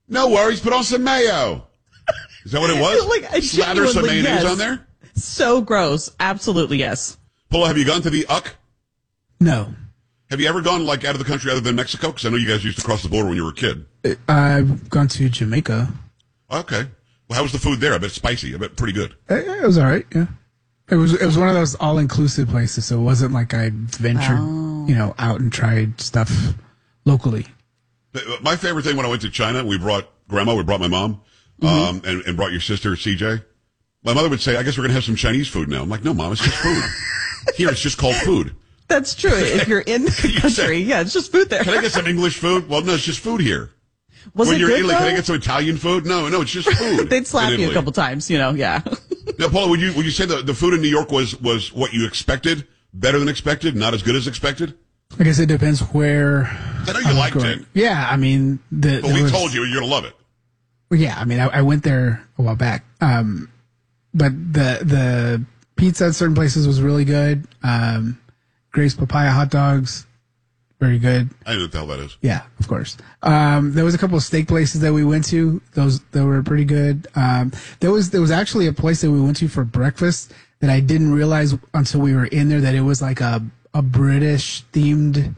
No worries, put on some mayo. Is that what it was? Like, I Slather some genuinely, mayonnaise yes. on there? So gross. Absolutely, yes. Polo, have you gone to the UC? No. Have you ever gone like out of the country other than Mexico? Because I know you guys used to cross the border when you were a kid. I've gone to Jamaica. Okay. Well, how was the food there? I bet spicy. I bet pretty good. It was all right, yeah. It was one of those all-inclusive places, so it wasn't like I ventured, out and tried stuff locally. My favorite thing when I went to China, we brought my mom, and brought your sister, CJ. My mother would say, I guess we're going to have some Chinese food now. I'm like, no, Mom, it's just food. Here, it's just called food. That's true. If you're in the country, it's just food there. Can I get some English food? Well, no, it's just food here. Was when it you're good, in Italy, though? can I get some Italian food? No, it's just food. They'd slap in you a Italy. couple times, yeah. Now, Paula, would you say the food in New York was what you expected, better than expected, not as good as expected? I guess it depends where. I know you liked it. Yeah, I mean, But we told you you're going to love it. Well, yeah, I mean, I went there a while back. But the pizza at certain places was really good. Grace Papaya hot dogs, very good. I don't know what the hell that is. Yeah, of course. There was a couple of steak places that we went to. Those that were pretty good. There was actually a place that we went to for breakfast that I didn't realize until we were in there that it was like a British themed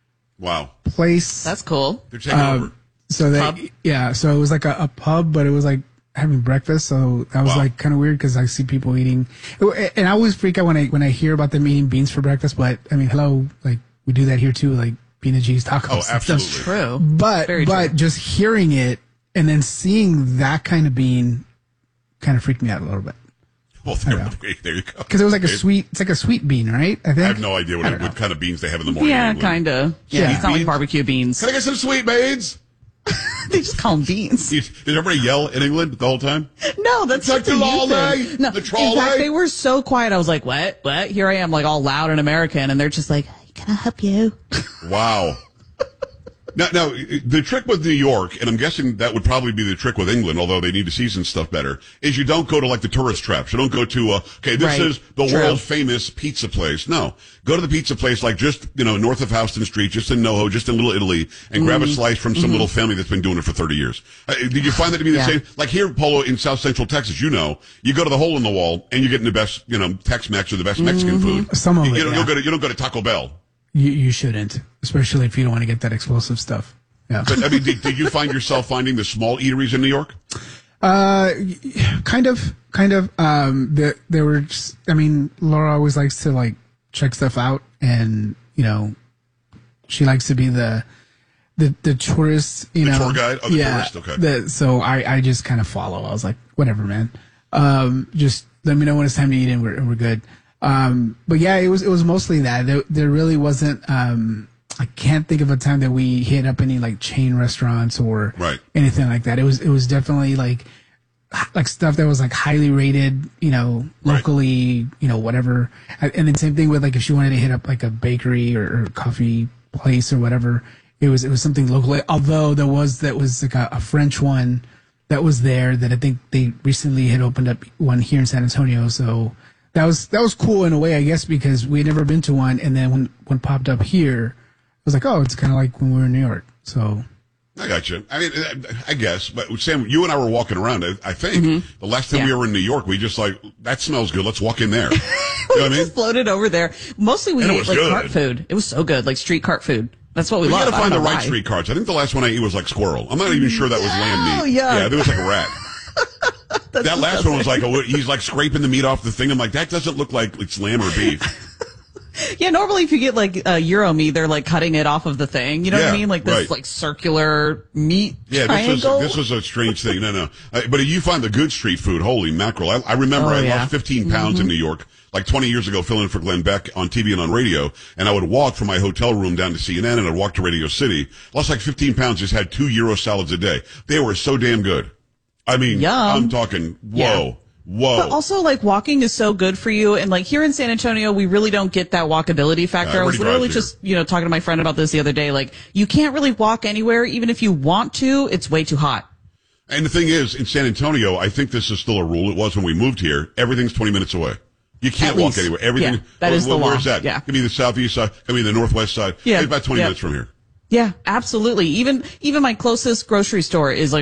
place. That's cool. They're taking over. So Pub? so it was like a pub, but it was like having breakfast. So that was like kind of weird because I see people eating, and I always freak out when I hear about them eating beans for breakfast. But I mean, hello, like we do that here too, like bean and cheese tacos. Oh, absolutely. That's true. But Very true. just hearing it and then seeing that kind of bean kind of freaked me out a little bit. Well, there you go. Because it was like it's like a sweet bean, right? I think. I have no idea what kind of beans they have in the morning. Yeah, in England. kind of. Yeah. Yeah, it's not like Beans? barbecue beans. Can I get some sweet beans? They just call them beans. Did everybody yell in England the whole time? No, that's Like just a the you lolly, thing. No, the in trolley. fact, they were so quiet. I was like, what? Here I am, like all loud and American, and they're just like, can I help you? Wow. Now, the trick with New York, and I'm guessing that would probably be the trick with England, although they need to season stuff better, is you don't go to like the tourist traps. You don't go to, this Right. is the True. world famous pizza place. No. Go to the pizza place like just, north of Houston Street, just in NoHo, just in Little Italy, and grab a slice from some little family that's been doing it for 30 years. Did you find that to be the Yeah. same? Like here, Polo, in South Central Texas, you go to the hole in the wall, and you're getting the best, Tex-Mex or the best Mexican food. Some of it, You yeah. don't go to Taco Bell. You shouldn't, especially if you don't want to get that explosive stuff. Yeah. But, I mean, did you find yourself finding the small eateries in New York? Kind of. There were just, I mean, Laura always likes to like check stuff out, and she likes to be the tourist, tour guide? Oh, the yeah, tourist, okay. So I just kind of follow. I was like, whatever, man. Just let me know when it's time to eat, and we're good. But yeah, it was mostly that. There really wasn't. I can't think of a time that we hit up any like chain restaurants or Right. anything like that. It was definitely like stuff that was like highly rated, locally, whatever. And then same thing with like if she wanted to hit up like a bakery or coffee place or whatever, it was something locally. Although that was like a French one that was there that I think they recently had opened up one here in San Antonio. So that was cool in a way, I guess, because we had never been to one. And then when one popped up here, I was like, oh, it's kind of like when we were in New York. So I got you. I mean, I guess, but Sam, you and I were walking around. I think the last time we were in New York, we just like, that smells good. Let's walk in there. You know what I mean? Just floated over there. Mostly we And it ate was like good. cart food. It was so good, like street cart food. That's what we You love. gotta I find don't the know right why. street carts. I think the last one I ate was like squirrel. I'm not even sure that was lamb Oh, meat. yeah. Yeah, there was like a rat. That last one was like, he's like scraping the meat off the thing. I'm like, that doesn't look like it's lamb or beef. Yeah, normally if you get like Euro meat, they're like cutting it off of the thing. You know what I Yeah, mean? Like this right. like circular meat Yeah, triangle. this was a strange thing. No. But if you find the good street food, holy mackerel. I remember I lost 15 pounds in New York like 20 years ago filling in for Glenn Beck on TV and on radio. And I would walk from my hotel room down to CNN and I'd walk to Radio City. Lost like 15 pounds, just had 2 Euro salads a day. They were so damn good. I mean, Yum. I'm talking, whoa. Yeah. Whoa. But also, like, walking is so good for you. And, like, here in San Antonio, we really don't get that walkability factor. I was everybody literally drives just, talking to my friend about this the other day. Like, you can't really walk anywhere. Even if you want to, it's way too hot. And the thing is, in San Antonio, I think this is still a rule. It was when we moved here. Everything's 20 minutes away. You can't At walk least. anywhere. Everything. Yeah, that is the law. Where's that? Yeah. Give me the southeast side. Give me the northwest side. Yeah. It's about 20 Yeah. minutes from here. Yeah, absolutely. Even my closest grocery store is like